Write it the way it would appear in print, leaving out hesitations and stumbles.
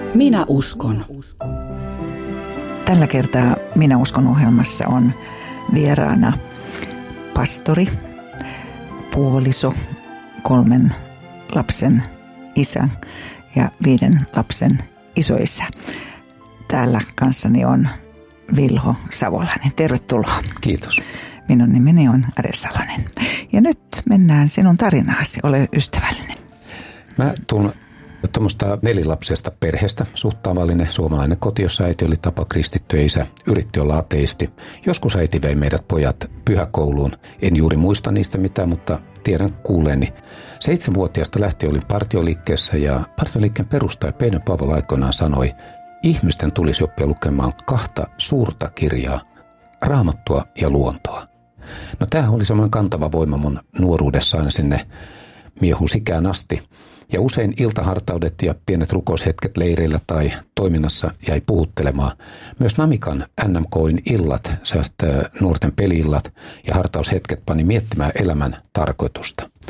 Minä uskon. Tällä kertaa Minä uskon -ohjelmassa on vieraana pastori, puoliso, 3 lapsen isä ja 5 lapsen isoisä. Täällä kanssani on Vilho Savolainen. Tervetuloa. Kiitos. Minun nimeni on Ade Salonen. Ja nyt mennään sinun tarinaasi. Ole ystävällinen. Mä tulen tuommoista 4-lapsesta perheestä, suht tavallinen suomalainen koti, jossa äiti oli tapakristitty ja isä yritti olla ateisti. Joskus äiti vei meidät pojat pyhäkouluun. En juuri muista niistä mitään, mutta tiedän kuuleeni. 7-vuotiaasta lähtien olin partioliikkeessä ja partioliikkeen perustaja Peino Paavola aikoinaan sanoi, ihmisten tulisi oppia lukemaan 2 suurta kirjaa, Raamattua ja luontoa. No tämähän oli semmoinen kantava voima mun nuoruudessa aina sinne miehusikään asti. Ja usein iltahartaudet ja pienet rukoushetket leireillä tai toiminnassa jäi puhuttelemaan. Myös Namikan NMK:n illat, nuorten peli-illat ja hartaushetket pani miettimään elämän tarkoitusta.